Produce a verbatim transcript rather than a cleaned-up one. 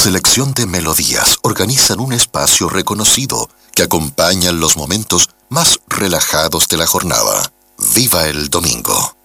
selección de melodías organizan un espacio reconocido que acompañan los momentos más relajados de la jornada. ¡Viva el domingo!